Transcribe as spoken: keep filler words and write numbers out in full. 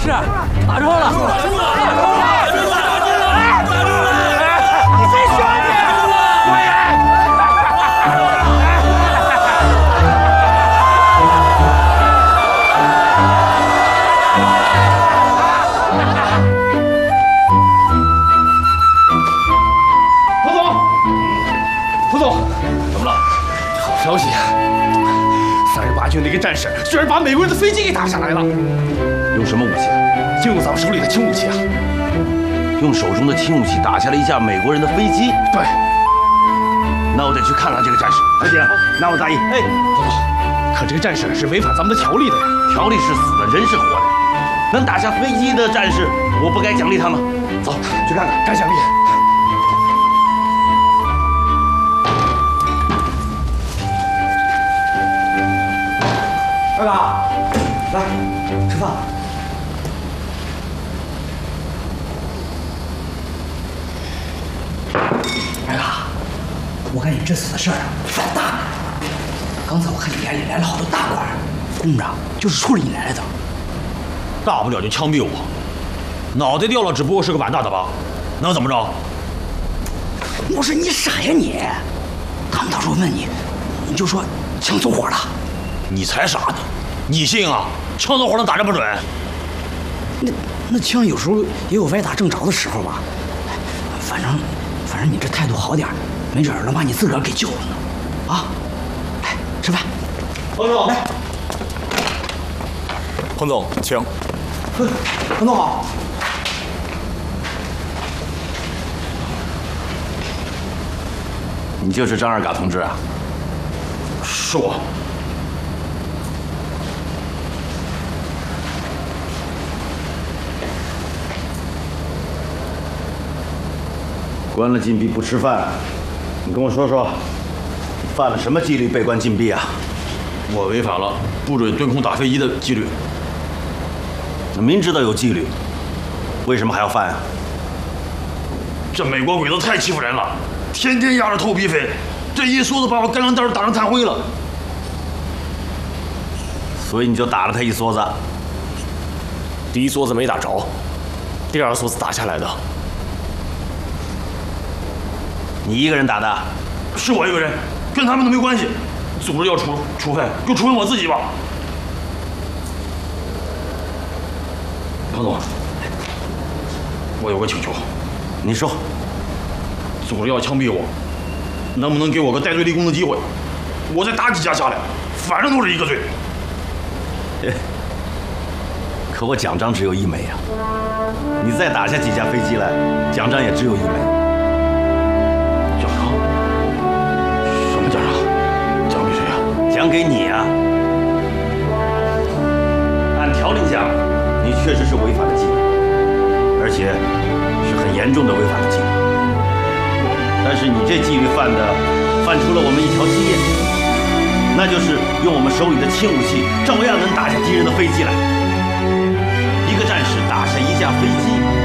是，打住了，打住了，打住了，打住了，打住了！你谁兄弟？ 彭总，彭总，怎么了？好消息！三十八军的一个战士居然把美国人的飞机给打下来了。 用什么武器？ 就用咱们手里的轻武器啊！ 用手中的轻武器打下了一架美国人的飞机。 对。 那我得去看看这个战士。小姐，那我答应。 哎，彭总，可这个战士是违反咱们的条例的呀。 条例是死的，人是活的。能打下飞机的战士，我不该奖励他吗？走，去看看。 该奖励。 二嘎，来吃饭。二嘎，我看你这次的事儿啊，犯大了。刚才我看你眼里来了好多大官，公长就是冲着你来的。 大不了就枪毙我，脑袋掉了只不过是个碗大的疤，能怎么着？ 我说你傻呀你！他们到时候问你，你就说枪走火了。 你才傻呢！你信啊？枪走火能打这么准？ 那那枪有时候也有歪打正着的时候吧。反正反正你这态度好点，没准能把你自个儿给救了呢。啊，来吃饭。 彭总， 来， 彭总，请。 彭总好。 你就是张二嘎同志啊？ 是我。 关了禁闭不吃饭，你跟我说说，你犯了什么纪律被关禁闭啊？ 我违反了不准蹲空打飞机的纪律。 明知道有纪律，为什么还要犯啊？ 这美国鬼子太欺负人了，天天压着头皮飞，这一梭子把我干粮袋打成炭灰了。 所以你就打了他一梭子。 第一梭子没打着，第二梭子打下来的。 你一个人打的？ 是我一个人，跟他们都没关系。组织要处处分，就处分我自己吧。彭总，我有个请求。 你说。 组织要枪毙我，能不能给我个戴罪立功的机会？我再打几架下来，反正都是一个罪。 可我奖章只有一枚啊！你再打下几架飞机来，奖章也只有一枚。 奖章？什么奖章？奖给谁啊？ 奖给你啊！按条例讲，你确实是违反了纪律，而且是很严重的违反了纪律。但是你这纪律犯的，犯出了我们一条基业，那就是用我们手里的轻武器，照样能打下敌人的飞机来。一个战士打下一架飞机，